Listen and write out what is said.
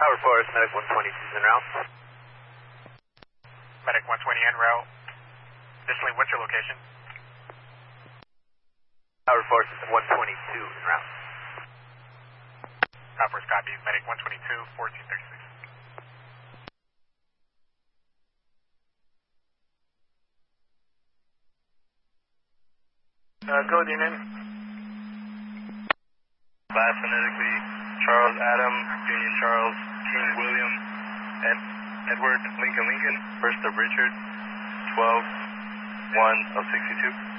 Tower Forest, Medic 120 is en route. Medic 120 en route. Additionally, what's your location? Tower Forest is 122 en route. Tower Forest copies. Medic 122, 1436. Code unit. Last phonetically, Charles Adam, Union Charles, King William, Edward Lincoln, first of Richard, 12-1 of 62.